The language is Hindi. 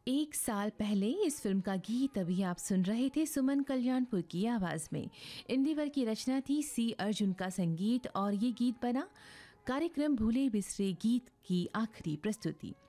एक साल पहले इस फिल्म का गीत अभी आप सुन रहे थे सुमन कल्याणपुर की आवाज में। इंदिवर की रचना थी, सी अर्जुन का संगीत और ये गीत बना कार्यक्रम भूले बिसरे गीत की आखिरी प्रस्तुति।